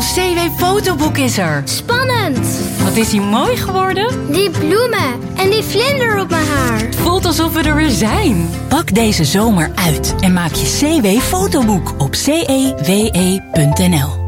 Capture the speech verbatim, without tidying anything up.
Ons C W-fotoboek is er. Spannend. Wat is hij mooi geworden? Die bloemen en die vlinder op mijn haar. Het voelt alsof we er weer zijn. Pak deze zomer uit en maak je C W-fotoboek op cewe punt n l.